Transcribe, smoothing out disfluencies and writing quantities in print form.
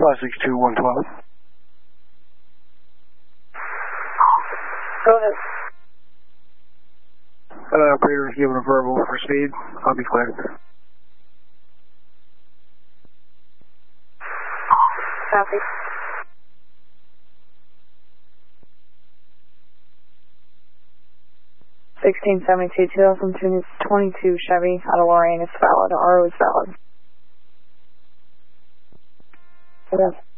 562-112. Go ahead. Operator is giving a verbal for speed. I'll be clear. Copy. $1672, 2022 Chevy out of Lorain is valid. RO is valid. Okay.